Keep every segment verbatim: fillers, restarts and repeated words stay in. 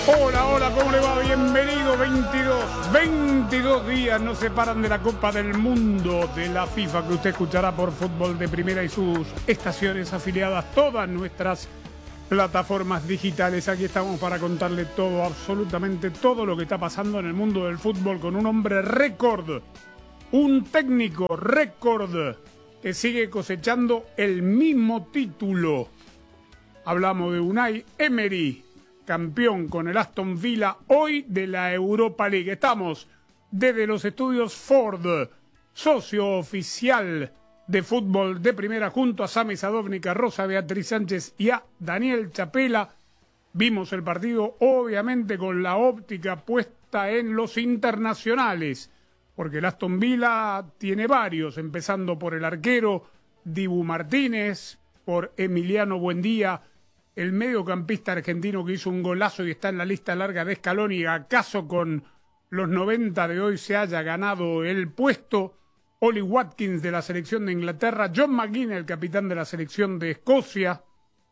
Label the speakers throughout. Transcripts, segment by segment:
Speaker 1: Hola, hola, ¿cómo le va? Bienvenido, veintidós, veintidós días nos separan de la Copa del Mundo de la FIFA, que usted escuchará por Fútbol de Primera y sus estaciones afiliadas, todas nuestras plataformas digitales. Aquí estamos para contarle todo, absolutamente todo lo que está pasando en el mundo del fútbol con un hombre récord, un técnico récord que sigue cosechando el mismo título. Hablamos de Unai Emery, campeón con el Aston Villa hoy de la Europa League. Estamos desde los estudios Ford, socio oficial de Fútbol de Primera, junto a Sami Sadovnik, a Rosa Beatriz Sánchez y a Daniel Chapela. Vimos el partido obviamente con la óptica puesta en los internacionales, porque el Aston Villa tiene varios, empezando por el arquero Dibu Martínez, por Emiliano Buendía, el mediocampista argentino que hizo un golazo y está en la lista larga de Scaloni, acaso con los noventa de hoy se haya ganado el puesto. Oli Watkins de la selección de Inglaterra, John McGinn, el capitán de la selección de Escocia,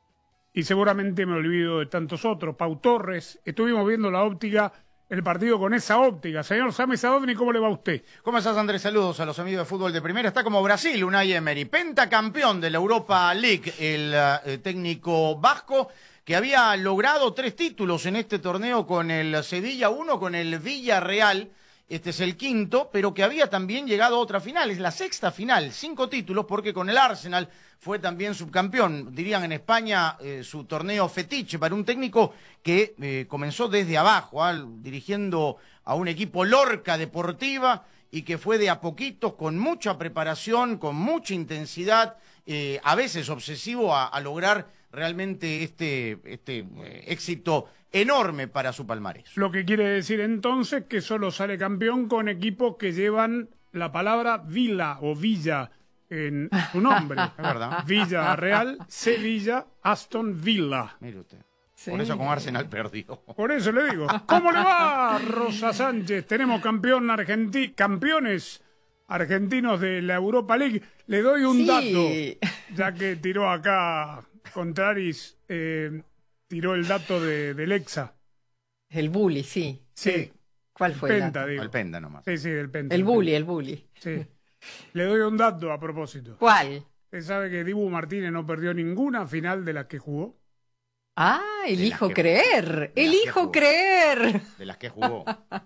Speaker 1: y seguramente me olvido de tantos otros, Pau Torres. Estuvimos viendo la óptica, el partido con esa óptica. Señor Sami Sadovnik, ¿cómo le va a usted?
Speaker 2: ¿Cómo estás, Andrés? Saludos a los amigos de Fútbol de Primera. Está como Brasil, Unai Emery, pentacampeón de la Europa League, el uh, técnico vasco, que había logrado tres títulos en este torneo con el Sevilla, uno con el Villarreal. Este es el quinto, pero que había también llegado a otra final, es la sexta final, cinco títulos, porque con el Arsenal fue también subcampeón, dirían en España, eh, su torneo fetiche para un técnico que eh, comenzó desde abajo, ¿eh? dirigiendo a un equipo Lorca Deportiva, y que fue de a poquitos, con mucha preparación, con mucha intensidad, eh, a veces obsesivo, a, a lograr realmente este, este eh, éxito enorme para su palmarés.
Speaker 1: Lo que quiere decir entonces que solo sale campeón con equipos que llevan la palabra Villa o Villa en su nombre.
Speaker 2: ¿Es verdad?
Speaker 1: Villarreal, Sevilla, Aston Villa.
Speaker 2: Mire usted.
Speaker 3: Sí.
Speaker 2: Por eso con Arsenal perdió.
Speaker 1: Por eso le digo. ¿Cómo le va, Rosa Sánchez? Tenemos campeón argentino, campeones argentinos de la Europa League. Le doy un
Speaker 3: Sí.
Speaker 1: dato, ya que tiró acá Contraris, eh, tiró el dato de, del Exa.
Speaker 3: El bully, sí.
Speaker 1: Sí.
Speaker 3: ¿Cuál fue el
Speaker 1: Penta,
Speaker 3: dato?
Speaker 1: digo.
Speaker 2: El Penda nomás.
Speaker 1: Sí, sí, del Penta.
Speaker 3: El bully, el bully.
Speaker 1: Sí. Le doy un dato a propósito.
Speaker 3: ¿Cuál?
Speaker 1: ¿Usted sabe que Dibu Martínez no perdió ninguna final de las que jugó?
Speaker 3: Ah,
Speaker 2: De las
Speaker 3: elijo
Speaker 2: que-
Speaker 3: creer.
Speaker 2: de las que
Speaker 3: Elijo
Speaker 2: jugó.
Speaker 3: creer.
Speaker 2: De las que jugó.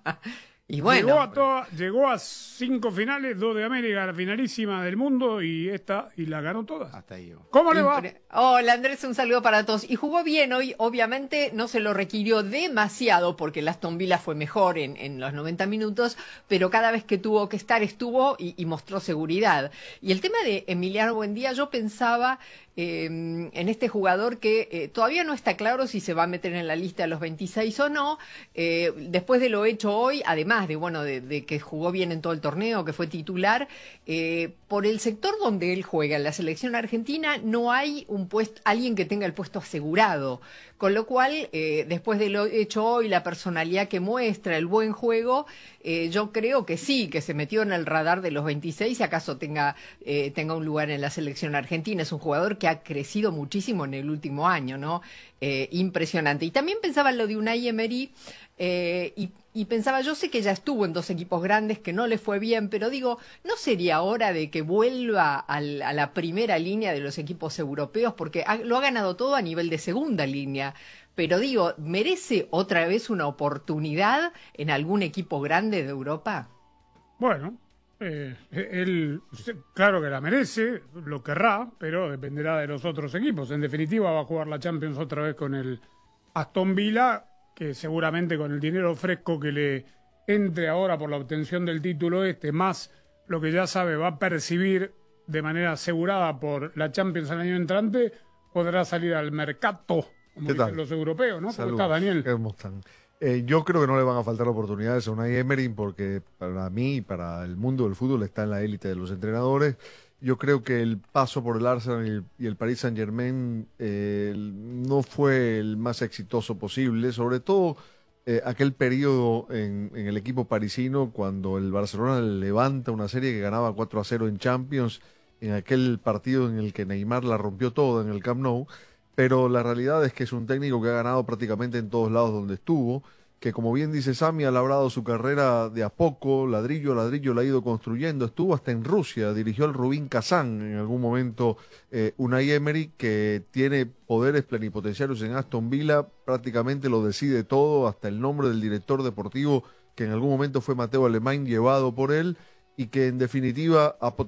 Speaker 3: Y bueno.
Speaker 1: Llegó a, toda, llegó a cinco finales, dos de América, la finalísima del mundo, y esta, y la ganó todas.
Speaker 2: Hasta ahí llegó.
Speaker 1: ¿Cómo le va?
Speaker 3: Impre- Hola Andrés, un saludo para todos. Y jugó bien hoy, obviamente no se lo requirió demasiado porque el Aston Villa fue mejor en, en los noventa minutos, pero cada vez que tuvo que estar estuvo y, y mostró seguridad. Y el tema de Emiliano Buendía, yo pensaba eh, en este jugador que eh, todavía no está claro si se va a meter en la lista de los veintiséis o no, eh, después de lo hecho hoy, además de, bueno, de, de que jugó bien en todo el torneo, que fue titular, eh, por el sector donde él juega, en la selección argentina, no hay un puesto, alguien que tenga el puesto asegurado, con lo cual, eh, después de lo hecho hoy, la personalidad que muestra, el buen juego, eh, yo creo que sí, que se metió en el radar de los veintiséis, si acaso tenga, eh, tenga un lugar en la selección argentina. Es un jugador que ha crecido muchísimo en el último año, ¿no? Eh, impresionante. Y también pensaba en lo de Unai Emery, eh, y Y pensaba, yo sé que ya estuvo en dos equipos grandes, que no le fue bien, pero digo, ¿no sería hora de que vuelva al, a la primera línea de los equipos europeos? Porque ha, lo ha ganado todo a nivel de segunda línea. Pero digo, ¿merece otra vez una oportunidad en algún equipo grande de Europa?
Speaker 1: Bueno, eh, él, claro que la merece, lo querrá, pero dependerá de los otros equipos. En definitiva, va a jugar la Champions otra vez con el Aston Villa, que seguramente con el dinero fresco que le entre ahora por la obtención del título este, más lo que ya sabe va a percibir de manera asegurada por la Champions el año entrante, podrá salir al mercado, como dicen los europeos, ¿no? ¿Cómo está, Daniel?
Speaker 4: ¿Cómo están? Eh, yo creo que no le van a faltar oportunidades a Unai Emery, porque para mí y para el mundo del fútbol está en la élite de los entrenadores. Yo creo que el paso por el Arsenal y el, y el Paris Saint-Germain eh, no fue el más exitoso posible, sobre todo eh, aquel periodo en, en el equipo parisino cuando el Barcelona levanta una serie que ganaba cuatro a cero en Champions, en aquel partido en el que Neymar la rompió toda en el Camp Nou. pero la realidad es que es un técnico que ha ganado prácticamente en todos lados donde estuvo, que como bien dice Sami, ha labrado su carrera de a poco, ladrillo a ladrillo la ha ido construyendo, estuvo hasta en Rusia, dirigió al Rubin Kazán en algún momento, eh, Unai Emery, que tiene poderes plenipotenciarios en Aston Villa, prácticamente lo decide todo, hasta el nombre del director deportivo, que en algún momento fue Mateo Alemán, llevado por él, y que en definitiva ha